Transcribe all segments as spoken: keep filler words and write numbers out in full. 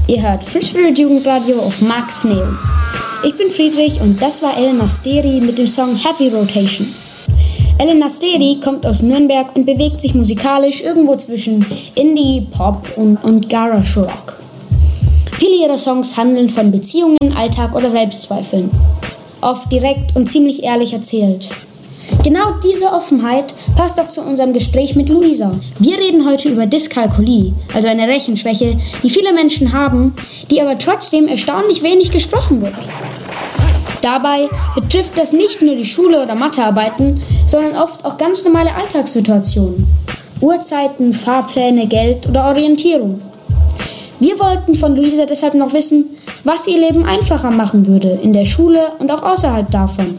Ihr hört Free Spirit Jugendradio auf Max Neo. Ich bin Friedrich und das war Elena Steri mit dem Song Heavy Rotation. Elena Steri kommt aus Nürnberg und bewegt sich musikalisch irgendwo zwischen Indie, Pop und, und Garage Rock. Viele ihrer Songs handeln von Beziehungen, Alltag oder Selbstzweifeln. Oft direkt und ziemlich ehrlich erzählt. Genau diese Offenheit passt auch zu unserem Gespräch mit Luisa. Wir reden heute über Dyskalkulie, also eine Rechenschwäche, die viele Menschen haben, die aber trotzdem erstaunlich wenig gesprochen wird. Dabei betrifft das nicht nur die Schule oder Mathearbeiten, sondern oft auch ganz normale Alltagssituationen. Uhrzeiten, Fahrpläne, Geld oder Orientierung. Wir wollten von Luisa deshalb noch wissen, was ihr Leben einfacher machen würde, in der Schule und auch außerhalb davon.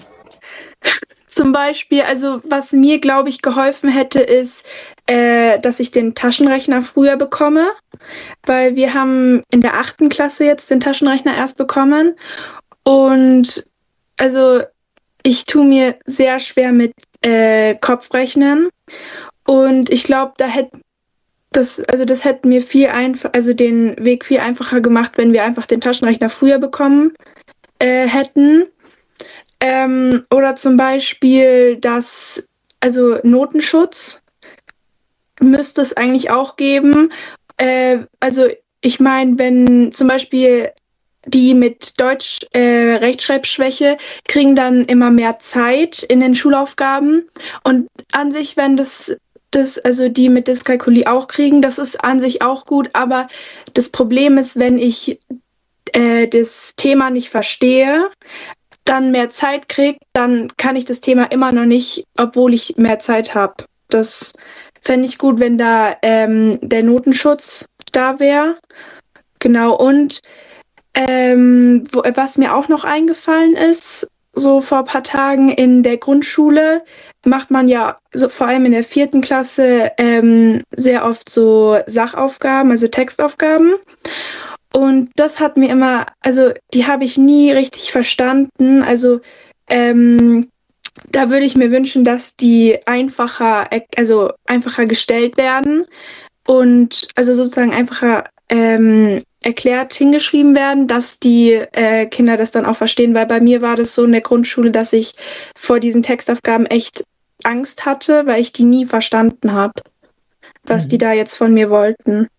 Zum Beispiel, also was mir, glaube ich, geholfen hätte, ist, äh, dass ich den Taschenrechner früher bekomme, weil wir haben in der achten Klasse jetzt den Taschenrechner erst bekommen und also ich tue mir sehr schwer mit äh, Kopfrechnen und ich glaube, da hätte das, also das hätte mir viel einfach, also den Weg viel einfacher gemacht, wenn wir einfach den Taschenrechner früher bekommen äh, hätten. Ähm, oder zum Beispiel das, also Notenschutz müsste es eigentlich auch geben. Äh, also ich meine, wenn zum Beispiel die mit Deutsch äh, Rechtschreibschwäche kriegen dann immer mehr Zeit in den Schulaufgaben und an sich, wenn das das, also die mit Dyskalkulie auch kriegen, das ist an sich auch gut, aber das Problem ist, wenn ich äh, das Thema nicht verstehe, dann mehr Zeit kriege, dann kann ich das Thema immer noch nicht, obwohl ich mehr Zeit habe. Das fände ich gut, wenn da ähm, der Notenschutz da wäre. Genau, und ähm, wo, was mir auch noch eingefallen ist, so vor ein paar Tagen in der Grundschule, macht man ja so vor allem in der vierten Klasse ähm, sehr oft so Sachaufgaben, also Textaufgaben. Und das hat mir immer, also die habe ich nie richtig verstanden. Also ähm, da würde ich mir wünschen, dass die einfacher, also einfacher gestellt werden und also sozusagen einfacher ähm, erklärt hingeschrieben werden, dass die äh, Kinder das dann auch verstehen. Weil bei mir war das so in der Grundschule, dass ich vor diesen Textaufgaben echt Angst hatte, weil ich die nie verstanden habe, was mhm. die da jetzt von mir wollten.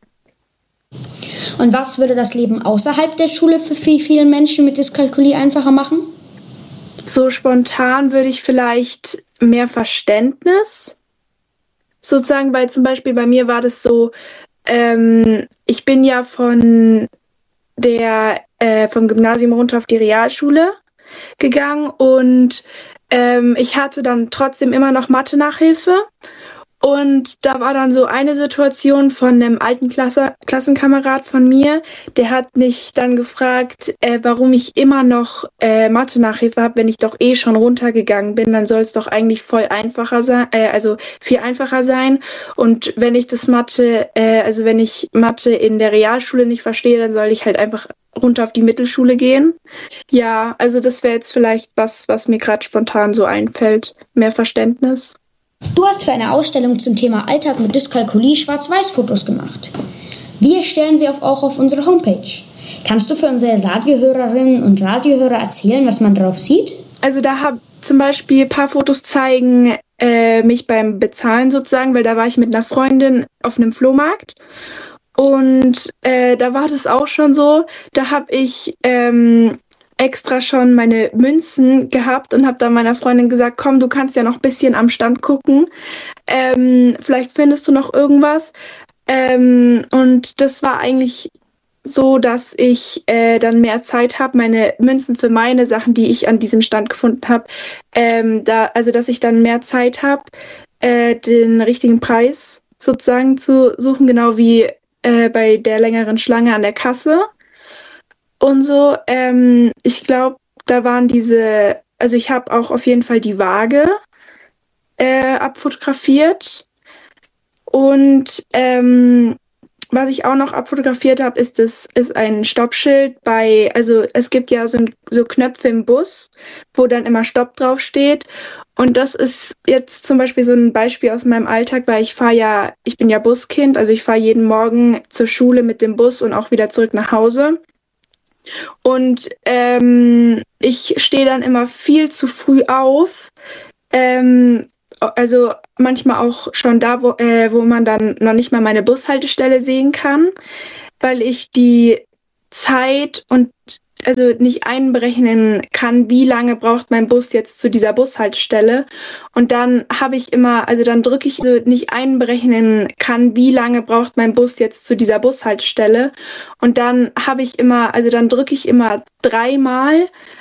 Und was würde das Leben außerhalb der Schule für viele, viele Menschen mit Dyskalkulie einfacher machen? So spontan würde ich vielleicht mehr Verständnis sozusagen, weil zum Beispiel bei mir war das so, ähm, ich bin ja von der äh, vom Gymnasium runter auf die Realschule gegangen und ähm, ich hatte dann trotzdem immer noch Mathe-Nachhilfe. Und da war dann so eine Situation von einem alten Klasse, Klassenkamerad von mir, der hat mich dann gefragt, äh, warum ich immer noch äh, Mathe-Nachhilfe habe, wenn ich doch eh schon runtergegangen bin, dann soll es doch eigentlich voll einfacher sein, äh, also viel einfacher sein. Und wenn ich das Mathe, äh, also wenn ich Mathe in der Realschule nicht verstehe, dann soll ich halt einfach runter auf die Mittelschule gehen. Ja, also das wäre jetzt vielleicht was, was mir gerade spontan so einfällt, mehr Verständnis. Du hast für eine Ausstellung zum Thema Alltag mit Dyskalkulie Schwarz-Weiß-Fotos gemacht. Wir stellen sie auf, auch auf unsere Homepage. Kannst du für unsere Radiohörerinnen und Radiohörer erzählen, was man darauf sieht? Also da habe zum Beispiel ein paar Fotos zeigen äh, mich beim Bezahlen sozusagen, weil da war ich mit einer Freundin auf einem Flohmarkt. Und äh, da war das auch schon so, da habe ich ähm, extra schon meine Münzen gehabt und habe dann meiner Freundin gesagt, komm, du kannst ja noch ein bisschen am Stand gucken. Ähm, vielleicht findest du noch irgendwas. Ähm, und das war eigentlich so, dass ich äh, dann mehr Zeit habe, meine Münzen für meine Sachen, die ich an diesem Stand gefunden habe, ähm, da, also dass ich dann mehr Zeit habe, äh, den richtigen Preis sozusagen zu suchen, genau wie äh, bei der längeren Schlange an der Kasse. Und so, ähm, ich glaube, da waren diese, also ich habe auch auf jeden Fall die Waage äh, abfotografiert und ähm, was ich auch noch abfotografiert habe, ist das ist ein Stoppschild bei, also es gibt ja so, so Knöpfe im Bus, wo dann immer Stopp drauf steht. Und das ist jetzt zum Beispiel so ein Beispiel aus meinem Alltag, weil ich fahre ja, ich bin ja Buskind, also ich fahre jeden Morgen zur Schule mit dem Bus und auch wieder zurück nach Hause. Und ähm, ich stehe dann immer viel zu früh auf. Ähm, also manchmal auch schon da, wo, äh, wo man dann noch nicht mal meine Bushaltestelle sehen kann, weil ich die Zeit und also nicht einberechnen kann, wie lange braucht mein Bus jetzt zu dieser Bushaltestelle. Und dann habe ich immer, also dann drücke ich, also nicht einberechnen kann, wie lange braucht mein Bus jetzt zu dieser Bushaltestelle. Und dann habe ich immer, also dann drücke ich immer dreimal